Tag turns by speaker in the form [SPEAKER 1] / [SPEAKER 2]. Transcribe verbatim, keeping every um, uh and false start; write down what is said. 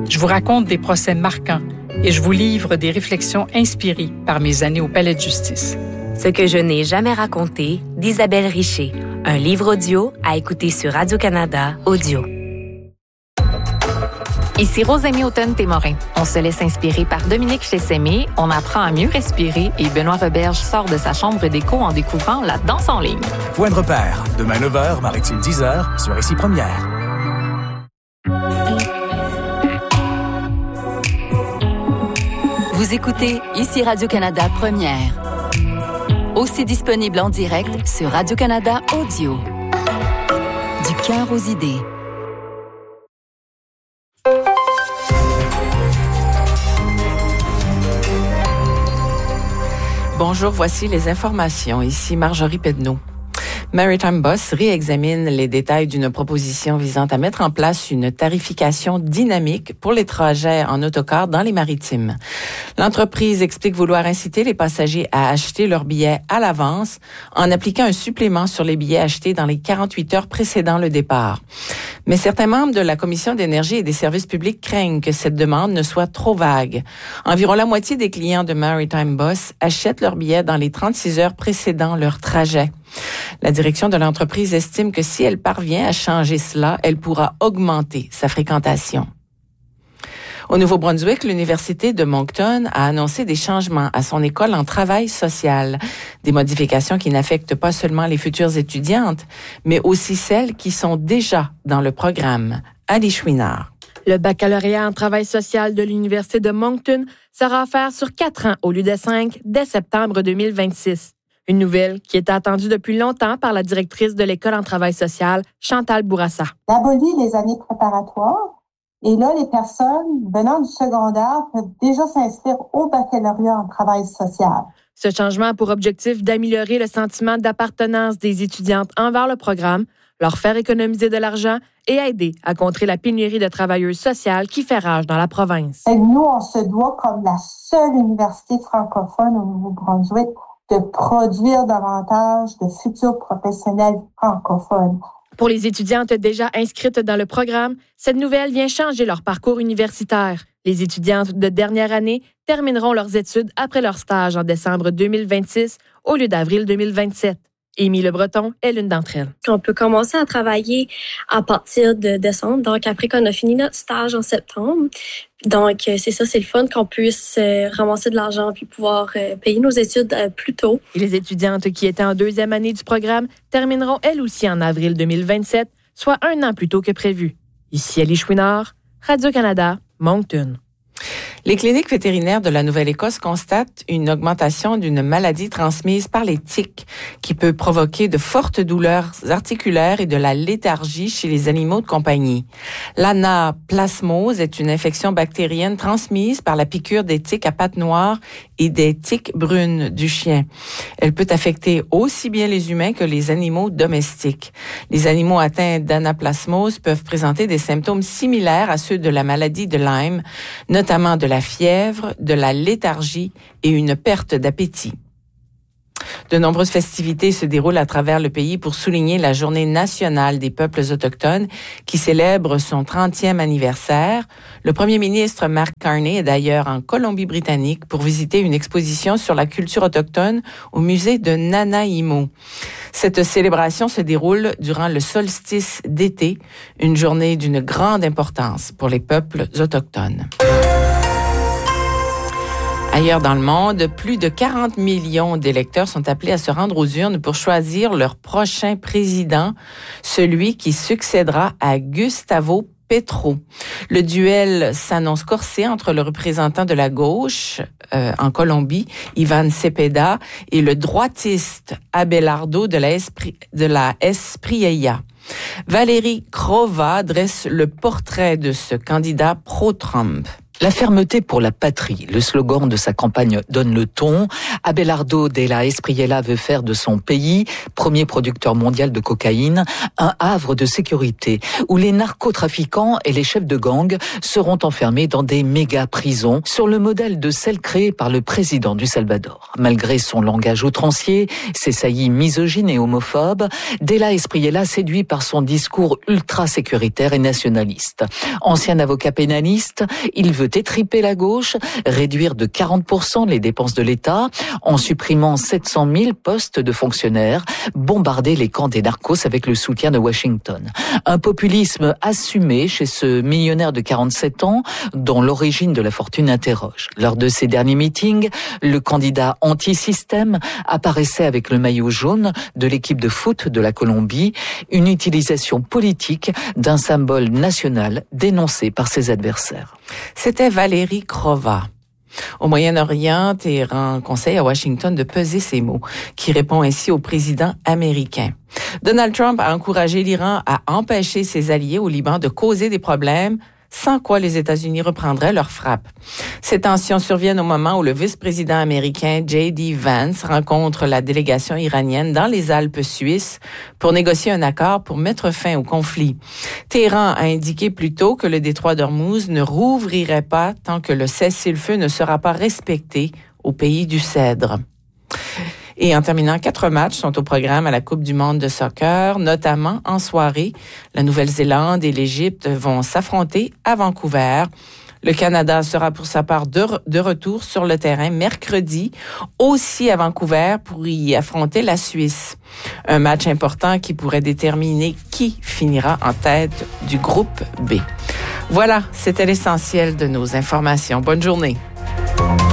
[SPEAKER 1] Je vous raconte des procès marquants et je vous livre des réflexions inspirées par mes années au Palais de justice.
[SPEAKER 2] Ce que je n'ai jamais raconté d'Isabelle Richer. Un livre audio à écouter sur Radio-Canada Audio.
[SPEAKER 3] Ici Rosemie Automne-Témorin. On se laisse inspirer par Dominique Chessemé, on apprend à mieux respirer et Benoît Roberge sort de sa chambre d'écho en découvrant la danse en ligne.
[SPEAKER 4] Point de repère, demain neuf heures, Maritime dix heures, sur Ici Première.
[SPEAKER 5] Vous écoutez Ici Radio-Canada Première. Aussi disponible en direct sur Radio-Canada Audio. Du cœur aux idées.
[SPEAKER 6] Bonjour, voici les informations. Ici Marjorie Pedneau. Maritime Bus réexamine les détails d'une proposition visant à mettre en place une tarification dynamique pour les trajets en autocar dans les maritimes. L'entreprise explique vouloir inciter les passagers à acheter leurs billets à l'avance en appliquant un supplément sur les billets achetés dans les quarante-huit heures précédant le départ. Mais certains membres de la Commission d'énergie et des services publics craignent que cette demande ne soit trop vague. Environ la moitié des clients de Maritime Bus achètent leurs billets dans les trente-six heures précédant leur trajet. La direction de l'entreprise estime que si elle parvient à changer cela, elle pourra augmenter sa fréquentation. Au Nouveau-Brunswick, l'Université de Moncton a annoncé des changements à son école en travail social. Des modifications qui n'affectent pas seulement les futures étudiantes, mais aussi celles qui sont déjà dans le programme. Ali Chouinard.
[SPEAKER 7] Le baccalauréat en travail social de l'Université de Moncton sera offert sur quatre ans au lieu de cinq dès septembre deux mille vingt-six. Une nouvelle qui était attendue depuis longtemps par la directrice de l'École en travail social, Chantal Bourassa.
[SPEAKER 8] On abolit les années préparatoires et là, les personnes venant du secondaire peuvent déjà s'inscrire au baccalauréat en travail social.
[SPEAKER 7] Ce changement a pour objectif d'améliorer le sentiment d'appartenance des étudiantes envers le programme, leur faire économiser de l'argent et aider à contrer la pénurie de travailleuses sociales qui fait rage dans la province.
[SPEAKER 8] Et nous, on se doit, comme la seule université francophone au Nouveau-Brunswick, de produire davantage de futurs professionnels francophones.
[SPEAKER 7] Pour les étudiantes déjà inscrites dans le programme, cette nouvelle vient changer leur parcours universitaire. Les étudiantes de dernière année termineront leurs études après leur stage en décembre deux mille vingt-six au lieu d'avril deux mille vingt-sept. Amy Le Breton est l'une d'entre elles.
[SPEAKER 9] On peut commencer à travailler à partir de décembre, donc après qu'on a fini notre stage en septembre. Donc, c'est ça, c'est le fun qu'on puisse euh, ramasser de l'argent puis pouvoir euh, payer nos études euh, plus tôt.
[SPEAKER 7] Et les étudiantes qui étaient en deuxième année du programme termineront elles aussi en avril deux mille vingt-sept, soit un an plus tôt que prévu. Ici Ali Chouinard, Radio-Canada, Moncton.
[SPEAKER 6] Les cliniques vétérinaires de la Nouvelle-Écosse constatent une augmentation d'une maladie transmise par les tiques qui peut provoquer de fortes douleurs articulaires et de la léthargie chez les animaux de compagnie. L'anaplasmose est une infection bactérienne transmise par la piqûre des tiques à pattes noires et des tiques brunes du chien. Elle peut affecter aussi bien les humains que les animaux domestiques. Les animaux atteints d'anaplasmose peuvent présenter des symptômes similaires à ceux de la maladie de Lyme, notamment de la fièvre, de la léthargie et une perte d'appétit. De nombreuses festivités se déroulent à travers le pays pour souligner la Journée nationale des peuples autochtones qui célèbre son trentième anniversaire. Le premier ministre Mark Carney est d'ailleurs en Colombie-Britannique pour visiter une exposition sur la culture autochtone au musée de Nanaimo. Cette célébration se déroule durant le solstice d'été, une journée d'une grande importance pour les peuples autochtones. Ailleurs dans le monde, plus de quarante millions d'électeurs sont appelés à se rendre aux urnes pour choisir leur prochain président, celui qui succédera à Gustavo Petro. Le duel s'annonce corsé entre le représentant de la gauche euh, en Colombie, Ivan Cepeda, et le droitiste Abelardo de la, Espri- de la Espriella. Valérie Crova dresse le portrait de ce candidat pro-Trump.
[SPEAKER 10] La fermeté pour la patrie, le slogan de sa campagne donne le ton. Abelardo Della Espriella veut faire de son pays, premier producteur mondial de cocaïne, un havre de sécurité où les narcotrafiquants et les chefs de gang seront enfermés dans des méga-prisons sur le modèle de celle créée par le président du Salvador. Malgré son langage outrancier, ses saillies misogynes et homophobes, Della Espriella séduit par son discours ultra-sécuritaire et nationaliste. Ancien avocat pénaliste, il veut étriper la gauche, réduire de quarante pour cent les dépenses de l'État, en supprimant sept cent mille postes de fonctionnaires, bombarder les camps des narcos avec le soutien de Washington. Un populisme assumé chez ce millionnaire de quarante-sept ans, dont l'origine de la fortune interroge. Lors de ses derniers meetings, le candidat anti-système apparaissait avec le maillot jaune de l'équipe de foot de la Colombie, une utilisation politique d'un symbole national dénoncé par ses adversaires.
[SPEAKER 6] C'était Valérie Crova. Au Moyen-Orient, Téhéran conseille à Washington de peser ses mots, qui répond ainsi au président américain. Donald Trump a encouragé l'Iran à empêcher ses alliés au Liban de causer des problèmes, sans quoi les États-Unis reprendraient leur frappe. Ces tensions surviennent au moment où le vice-président américain J D Vance rencontre la délégation iranienne dans les Alpes suisses pour négocier un accord pour mettre fin au conflit. Téhéran a indiqué plus tôt que le détroit d'Ormuz ne rouvrirait pas tant que le cessez-le-feu ne sera pas respecté au pays du Cèdre. Et en terminant, quatre matchs sont au programme à la Coupe du monde de soccer, notamment en soirée. La Nouvelle-Zélande et l'Égypte vont s'affronter à Vancouver. Le Canada sera pour sa part de, re- de retour sur le terrain mercredi, aussi à Vancouver, pour y affronter la Suisse. Un match important qui pourrait déterminer qui finira en tête du groupe B. Voilà, c'était l'essentiel de nos informations. Bonne journée.